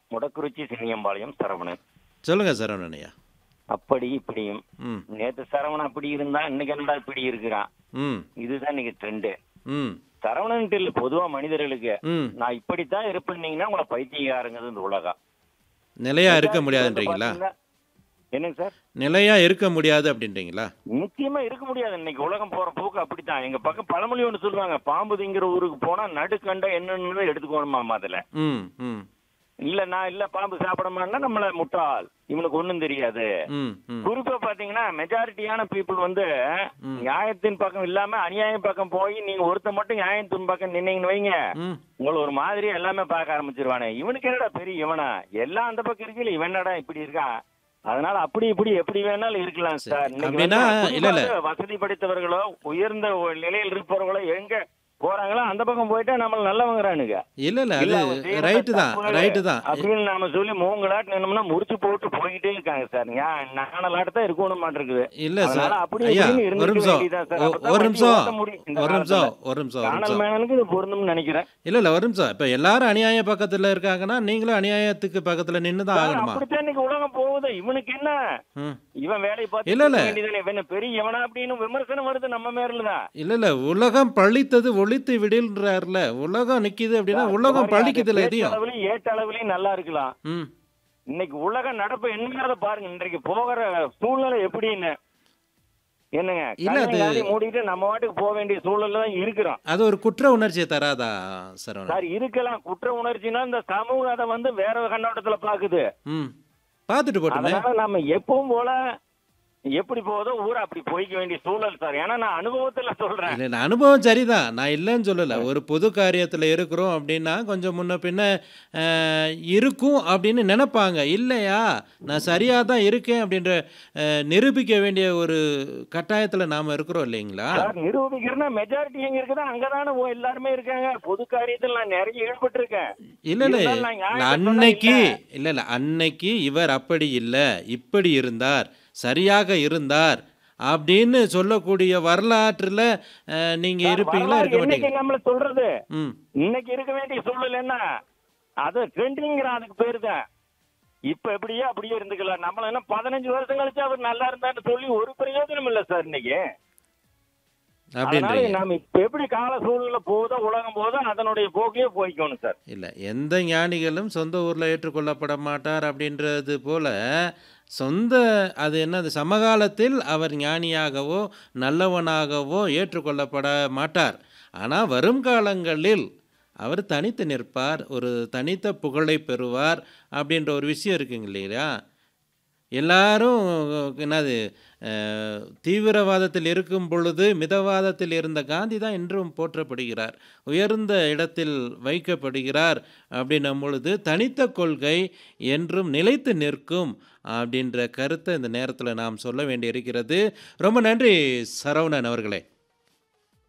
முடக்குறிச்சி சின்னியம்பாளையம் சரவணன். சொல்லுங்க சரவணன் ஐயா. அப்படி இப்படியும் ம் நேத்து சரவணன் அப்படி இருந்தா இன்னைக்கு என்னடா இப்படி இருக்கிறான். ம் இதுதான் இன்னைக்கு ட்ரெண்டு. ம் சரவணன்ட்டு இல்ல, பொதுவா மனிதர்களுக்கு ம் நான் இப்படித்தான் இருப்பேன்னீங்கன்னா உங்களை பைத்தியக்காரங்கிறது இந்த உலகம். நிலையா இருக்க மெஜாரிட்டி வந்து முடியாதுன்றீங்களா? பாத்தீங்கன்னா என்னங்க சார், நிலையா இருக்க முடியாது அப்படின்றீங்களா? நிச்சயமா இருக்க முடியாது. இன்னைக்கு உலகம் போற போக்கு அப்படித்தான். எங்க பக்கம் பழமொழி ஒண்ணு சொல்லுவாங்க, பாம்பு திங்கிற ஊருக்கு போனா நடுக்கண்ட என்னன்னு எடுத்துக்கணுமா அதுல. ம் ம் இல்ல நான் இல்ல பாம்பு சாப்பிடமான்னா நம்மள முட்டாள், இவனுக்கு ஒண்ணும் தெரியாது. ம் ம் குறிப்பா பாத்தீங்கன்னா மெஜாரிட்டியான பீப்புள் வந்து ம். நியாயத்தின் பக்கம் இல்லாம அநியாயம் பக்கம் போய் நீங்க ஒருத்த மட்டும் நியாயத்தின் பக்கம் நின்னீங்கன்னு வைங்க, ம் உங்களை ஒரு மாதிரி எல்லாமே பார்க்க ஆரம்பிச்சிருவானே. இவனுக்கு என்னடா பெரிய இவனா, எல்லாம் அந்த பக்கம் இருக்கல, இவன் என்னடா இப்படி இருக்கான். அதனால அப்படி இப்படி எப்படி வேணாலும் இருக்கலாம் சார். இன்னைக்கு அப்படின்னா வந்து இல்ல இல்ல குறிப்பா வசதி படைத்தவர்களோ உயர்ந்த ஒரு நிலையில் இருப்பவர்களோ எங்க போறாங்களோ அந்த பக்கம் போயிட்டா நம்மள நல்லவங்கிறானுங்க. இல்ல இல்ல இல்ல அது அவன் செய்யற ரைட்டு தான் தப்பு ரைட்டு தான். அப்படின்னு நாம சொல்லி மூங்கலாட்டு நின்னோம்னா முடிச்சு போட்டு போய்கிட்டே இருக்காங்க சார். நானலாட்டு தான் இருக்கணும் மாட்டிருக்குது. இல்ல அதனால சார் அப்படி ஐயா இப்படின்னு ஒரு இருந்துக்க நிமிஷம் வேண்டியதான் சார். அப்பதான் ஒரு வண்டி நிமிஷம் ஓட்ட முடியும் இந்த ஒரு காலத்துல. நிமிஷம் ஒரு நிமிஷம் ஒரு காணல் நிமிஷம் மேனனுக்கு இது பொருந்தும்னு நினைக்கிறேன் இல்ல இல்ல ஒரு நிமிஷம். இப்ப எல்லாரும் அநியாய பக்கத்துல இருக்காங்கன்னா நீங்களும் அநியாயத்துக்கு பக்கத்துல நின்று தான் சார். ஆகணுமா? அப்படித்தான் இன்னைக்கு உலகம் போகுது. இவனுக்கு என்ன, ம் இவன் வேலையை பார்த்து இல்ல இல்ல இருக்க வேண்டியதானே, இவன் பெரிய இவனா அப்படின்னு விமர்சனம் வருது நம்ம மேலதான். இல்ல இல்ல உலகம் பழித்தது ஒழித்து விடில்ன்றார்ல. உலகம் நிக்குது அப்படின்னா சார், இந்த உலகம் மாதிரி அது பழிக்குதுல எதையும். பேச்சளவுலயும் ஏற்றளவுலயும் நல்லா இருக்கலாம். ம் இன்னைக்கு உலக நடப்பு என்னங்கிறத பாருங்க. இன்றைக்கு போகிற சூழ்நிலை எப்படின்னு என்னங்க, இல்ல அது கண்ணை மூடிட்டு நம்ம வாட்டுக்கு போக வேண்டிய சூழல்ல தான் இருக்கிறோம் அது ஒரு குற்ற உணர்ச்சியை தராதா சரவணன்? சார். இருக்கலாம் குற்ற உணர்ச்சினா இந்த சமூகம் அதை வந்து வேற கண்ணோட்டத்துல பாக்குது. ம் பார்த்துட்டு போட்டுமே. அதனால நம்ம எப்பவும் போல எப்படி போகுதோ ஊரை அப்படி போய்க்க வேண்டிய சூழல் சார். ஏன்னா நான் அனுபவத்துல சொல்றேன். இல்லை நான் அனுபவம் சரிதான், நான் இல்லைன்னு சொல்லலை. ஒரு பொது காரியத்தில் இருக்கிறோம் அப்படின்னா கொஞ்சம் முன்ன பின்ன இருக்கும் அப்படின்னு நினைப்பாங்க. இல்லையா நான் சரியாக தான் இருக்கேன் அப்படின்ற நிரூபிக்க வேண்டிய ஒரு கட்டாயத்தில் நாம் இருக்கிறோம் இல்லைங்களா? சார் நிரூபிக்கிறேன்னா மெஜாரிட்டி எங்க இருக்குதோ அங்கதானே எல்லாருமே இருக்காங்க. பொது காரியத்தில் நான் நிறைய ஈடுபட்டு இருக்கேன். இல்லை இல்லை இருந்தாலும் நான் நியாயத்தை சொன்னா அன்னைக்கு இல்ல. இல்லை இல்லை அன்னைக்கு இவர் அப்படி இல்லை இப்படி இருந்தார் சரியாக இருந்தார் அப்படின்னு சொல்லக்கூடிய வரலாற்றில் நீங்க சார், இருப்பீங்களா வரலாறு இருக்க என்னைக்கு மாட்டீங்க? நம்மள சொல்றது, ம் இன்னைக்கு இருக்க வேண்டிய சூழல் என்ன, அது ட்ரெண்டிங்கிற அதுக்கு பேரு தான். இப்ப எப்படியோ அப்படியே இருந்துக்கலாம். நம்மள என்ன 15 வருஷம் கழிச்சு அவர் நல்லா இருந்தான்னு சொல்லி ஒரு பிரயோஜனம் இல்ல சார் இன்னைக்கு. அதனால அப்படின்றீங்க. நாம இப்ப எப்படி கால சூழ்நிலை போதோ உலகம் போதோ அதனுடைய போக்கையே போய்க்கணும் சார். இல்லை எந்த ஞானிகளும் சொந்த ஊரில் ஏற்றுக்கொள்ளப்பட மாட்டார் அப்படின்றது போல சொந்த அது என்னது சமகாலத்தில் அவர் ஞானியாகவோ நல்லவனாகவோ ஏற்றுக்கொள்ளப்பட மாட்டார். ஆனால் வரும் காலங்களில் அவர் தனித்து நிற்பார், ஒரு தனித்த புகழை பெறுவார் அப்படின்ற ஒரு விஷயம் இருக்குங்க இல்லையா? எல்லாரும் என்னது தீவிரவாதத்தில் இருக்கும் பொழுது மிதவாதத்தில் இருந்த காந்தி தான் இன்றும் போற்றப்படுகிறார், உயர்ந்த இடத்தில் வைக்கப்படுகிறார். அப்படின்னும் பொழுது தனித்த கொள்கை என்றும் நிலைத்து நிற்கும் அப்படின்ற கருத்தை இந்த நேரத்தில் நாம் சொல்ல வேண்டியிருக்கிறது. ரொம்ப நன்றி சரவணன் அவர்களே.